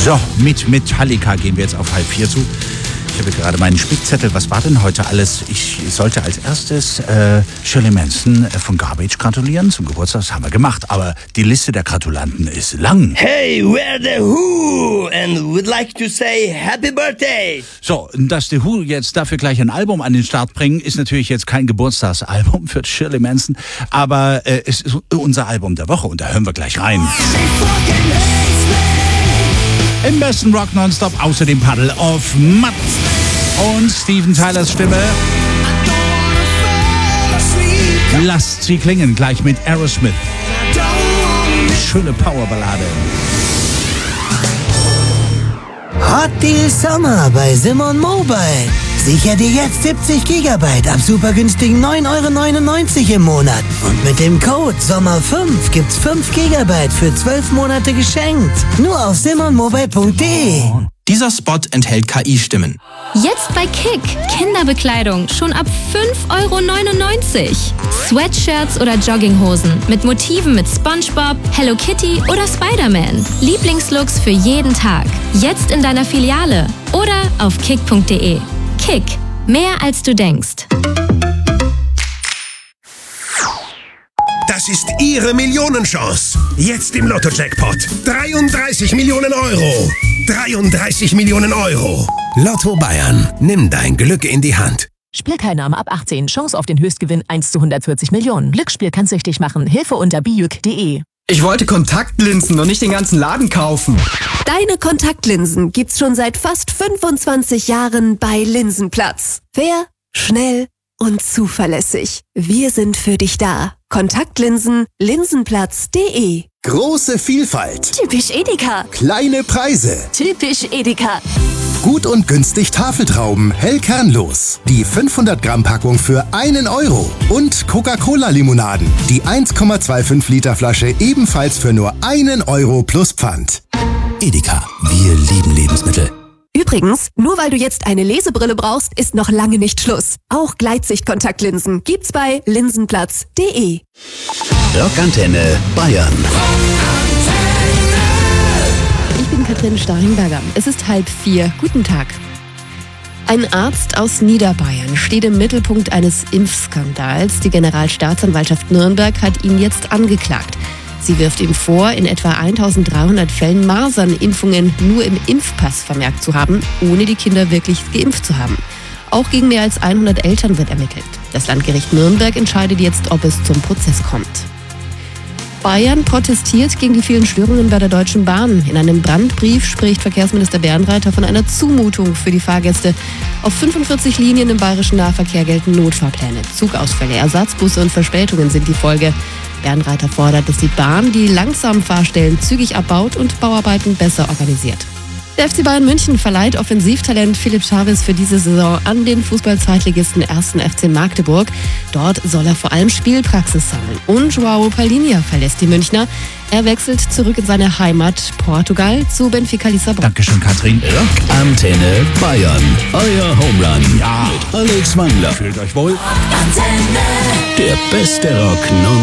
So, mit Metallica gehen wir jetzt auf 3:30 zu. Ich habe gerade meinen Spickzettel. Was war denn heute alles? Ich sollte als erstes Shirley Manson von Garbage gratulieren zum Geburtstag. Das haben wir gemacht. Aber die Liste der Gratulanten ist lang. Hey, we're the Who and would like to say Happy Birthday. So, dass die Who jetzt dafür gleich ein Album an den Start bringen, ist natürlich jetzt kein Geburtstagsalbum für Shirley Manson. Aber es ist unser Album der Woche und da hören wir gleich rein. Im besten Rock nonstop, außerdem Puddle of Mud und Steven Tylers Stimme. Lasst sie klingen, gleich mit Aerosmith. Schöne Powerballade. Hot Deal Sommer bei Simon Mobile. Sicher dir jetzt 70 GB ab super günstigen 9,99 € im Monat. Und mit dem Code SOMMER5 gibt's 5 GB für 12 Monate geschenkt. Nur auf simonmobile.de. Dieser Spot enthält KI-Stimmen. Jetzt bei Kick. Kinderbekleidung schon ab 5,99 €. Sweatshirts oder Jogginghosen mit Motiven mit SpongeBob, Hello Kitty oder Spider-Man. Lieblingslooks für jeden Tag. Jetzt in deiner Filiale oder auf kick.de. Kick. Mehr als du denkst. Das ist Ihre Millionenchance. Jetzt im Lotto-Jackpot. 33 Millionen Euro. 33 Millionen Euro. Lotto Bayern. Nimm dein Glück in die Hand. Spielteilnahme ab 18. Chance auf den Höchstgewinn 1 zu 140 Millionen. Glücksspiel kann süchtig machen. Hilfe unter biuk.de. Ich wollte Kontaktlinsen und nicht den ganzen Laden kaufen. Deine Kontaktlinsen gibt's schon seit fast 25 Jahren bei Linsenplatz. Fair, schnell und zuverlässig. Wir sind für dich da. Kontaktlinsen, linsenplatz.de. Große Vielfalt. Typisch Edeka. Kleine Preise. Typisch Edeka. Gut und günstig Tafeltrauben, hell kernlos. Die 500 Gramm Packung für 1 €. Und Coca-Cola-Limonaden. Die 1,25 Liter Flasche ebenfalls für nur 1 € plus Pfand. Edeka. Wir lieben Lebensmittel. Übrigens, nur weil du jetzt eine Lesebrille brauchst, ist noch lange nicht Schluss. Auch Gleitsichtkontaktlinsen gibt's bei linsenplatz.de. Rockantenne Bayern. Ich bin Katrin Steinberger. Es ist 3:30. Guten Tag. Ein Arzt aus Niederbayern steht im Mittelpunkt eines Impfskandals. Die Generalstaatsanwaltschaft Nürnberg hat ihn jetzt angeklagt. Sie wirft ihm vor, in etwa 1300 Fällen Masernimpfungen nur im Impfpass vermerkt zu haben, ohne die Kinder wirklich geimpft zu haben. Auch gegen mehr als 100 Eltern wird ermittelt. Das Landgericht Nürnberg entscheidet jetzt, ob es zum Prozess kommt. Bayern protestiert gegen die vielen Störungen bei der Deutschen Bahn. In einem Brandbrief spricht Verkehrsminister Bernreiter von einer Zumutung für die Fahrgäste. Auf 45 Linien im bayerischen Nahverkehr gelten Notfahrpläne. Zugausfälle, Ersatzbusse und Verspätungen sind die Folge. Bernreiter fordert, dass die Bahn die langsamen Fahrstellen zügig abbaut und Bauarbeiten besser organisiert. Der FC Bayern München verleiht Offensivtalent Philipp Chavez für diese Saison an den Fußball-Zweitligisten 1. FC Magdeburg. Dort soll er vor allem Spielpraxis sammeln. Und João Palhinha verlässt die Münchner. Er wechselt zurück in seine Heimat Portugal zu Benfica Lissabon. Dankeschön, Katrin. Rockantenne Bayern. Euer Homerun. Ja. Mit Alex Wangler. Fühlt euch wohl. Der beste Rock